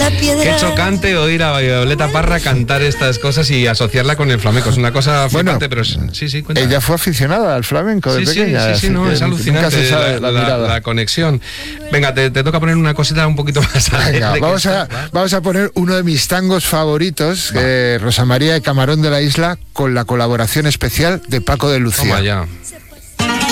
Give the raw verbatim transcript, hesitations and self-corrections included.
Qué chocante oír a Violeta Parra cantar estas cosas y asociarla con el flamenco. Es una cosa flipante, bueno, pero es, sí, sí, cuéntame. Ella fue aficionada al flamenco de sí, pequeña. Sí, sí, sí, no, es alucinante la, la, la, la conexión. Venga, te, te toca poner una cosita un poquito más Venga, vamos, a, vamos a poner uno de mis tangos favoritos, eh, Rosa María de Camarón de la Isla, con la colaboración especial de Paco de Lucía. Toma ya.